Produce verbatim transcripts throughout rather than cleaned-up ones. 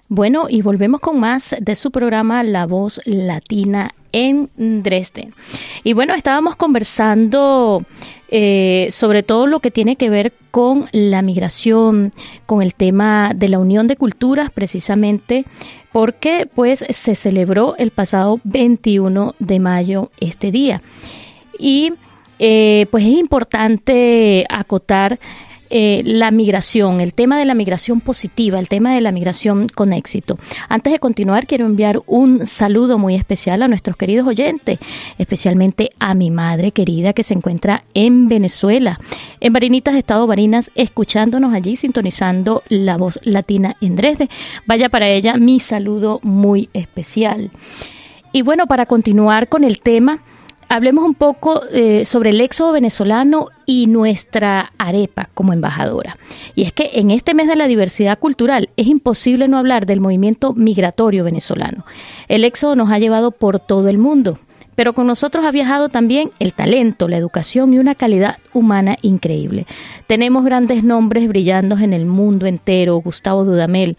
Bueno, y volvemos con más de su programa La Voz Latina en Dresden. Y bueno, estábamos conversando eh, sobre todo lo que tiene que ver con la migración, con el tema de la unión de culturas, precisamente porque pues se celebró el pasado veintiuno de mayo este día. Y eh, pues es importante acotar Eh, la migración, el tema de la migración positiva, el tema de la migración con éxito. Antes de continuar, quiero enviar un saludo muy especial a nuestros queridos oyentes, especialmente a mi madre querida que se encuentra en Venezuela, en Barinitas, Estado Barinas, escuchándonos allí, sintonizando La Voz Latina en Dresde. Vaya para ella mi saludo muy especial. Y bueno, para continuar con el tema, hablemos un poco eh, sobre el éxodo venezolano y nuestra arepa como embajadora. Y es que en este mes de la diversidad cultural es imposible no hablar del movimiento migratorio venezolano. El éxodo nos ha llevado por todo el mundo, pero con nosotros ha viajado también el talento, la educación y una calidad humana increíble. Tenemos grandes nombres brillando en el mundo entero: Gustavo Dudamel,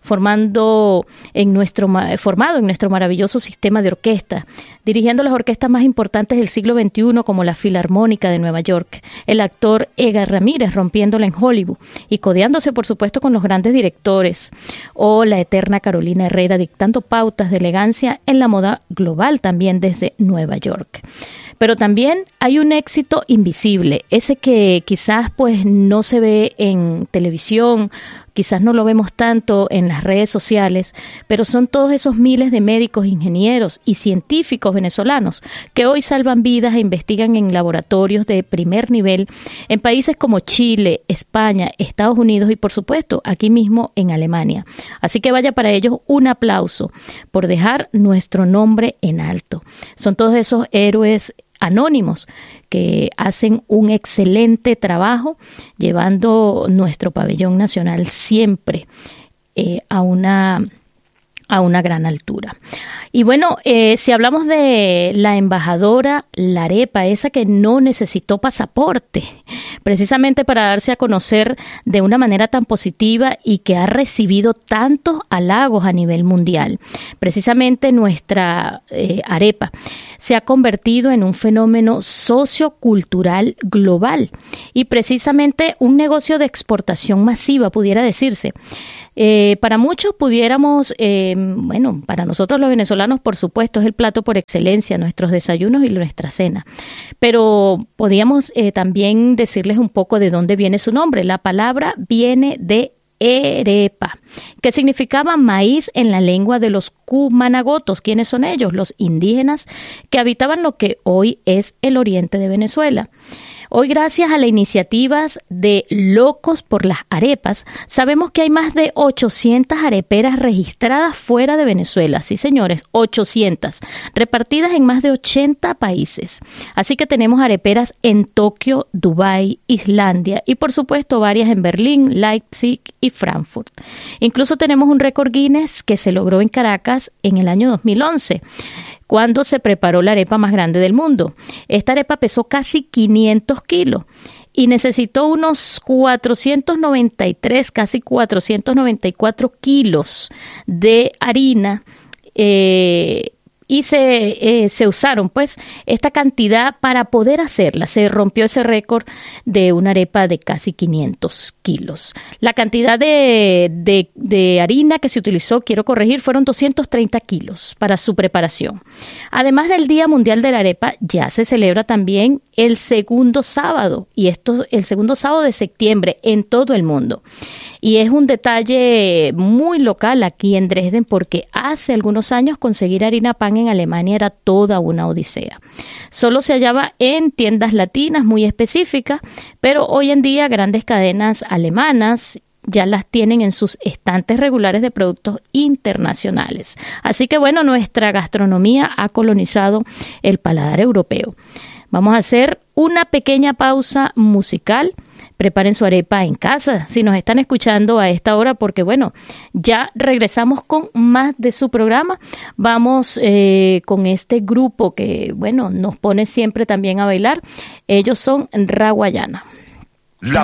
formando en nuestro, formado en nuestro maravilloso sistema de orquesta, dirigiendo las orquestas más importantes del siglo veintiuno como la Filarmónica de Nueva York, el actor Edgar Ramírez rompiéndola en Hollywood y codeándose por supuesto con los grandes directores, o la eterna Carolina Herrera dictando pautas de elegancia en la moda global también desde Nueva York. Pero también hay un éxito invisible, ese que quizás pues no se ve en televisión, quizás no lo vemos tanto en las redes sociales, pero son todos esos miles de médicos, ingenieros y científicos venezolanos que hoy salvan vidas e investigan en laboratorios de primer nivel en países como Chile, España, Estados Unidos y por supuesto aquí mismo en Alemania. Así que vaya para ellos un aplauso por dejar nuestro nombre en alto. Son todos esos héroes anónimos que hacen un excelente trabajo llevando nuestro pabellón nacional siempre eh, a una a una gran altura. Y bueno, eh, si hablamos de la embajadora, la arepa, esa que no necesitó pasaporte, precisamente para darse a conocer de una manera tan positiva y que ha recibido tantos halagos a nivel mundial. Precisamente nuestra eh, arepa se ha convertido en un fenómeno sociocultural global y precisamente un negocio de exportación masiva, pudiera decirse. Eh, para muchos pudiéramos, eh, bueno, para nosotros los venezolanos, por supuesto, es el plato por excelencia, nuestros desayunos y nuestra cena. Pero podíamos eh, también decirles un poco de dónde viene su nombre. La palabra viene de arepa, que significaba maíz en la lengua de los cumanagotos. ¿Quiénes son ellos? Los indígenas que habitaban lo que hoy es el oriente de Venezuela. Hoy, gracias a las iniciativas de Locos por las Arepas, sabemos que hay más de ochocientas areperas registradas fuera de Venezuela. Sí, señores, ochocientas, repartidas en más de ochenta países. Así que tenemos areperas en Tokio, Dubái, Islandia y, por supuesto, varias en Berlín, Leipzig y Frankfurt. Incluso tenemos un récord Guinness que se logró en Caracas en el año dos mil once. Cuando se preparó la arepa más grande del mundo. Esta arepa pesó casi quinientos kilos y necesitó unos cuatrocientos noventa y tres, casi cuatrocientos noventa y cuatro kilos de harina eh, y se, eh, se usaron pues esta cantidad para poder hacerla. Se rompió ese récord de una arepa de casi quinientos kilos. La cantidad de, de, de harina que se utilizó, quiero corregir, fueron doscientos treinta kilos para su preparación. Además del Día Mundial de la Arepa, ya se celebra también el segundo sábado, y esto el segundo sábado de septiembre en todo el mundo. Y es un detalle muy local aquí en Dresden porque hace algunos años conseguir harina pan en Alemania era toda una odisea. Solo se hallaba en tiendas latinas muy específicas, pero hoy en día grandes cadenas alemanas ya las tienen en sus estantes regulares de productos internacionales. Así que bueno, nuestra gastronomía ha colonizado el paladar europeo. Vamos a hacer una pequeña pausa musical. Preparen su arepa en casa, si nos están escuchando a esta hora, porque bueno, ya regresamos con más de su programa. Vamos eh, con este grupo que, bueno, nos pone siempre también a bailar. Ellos son Raguayana.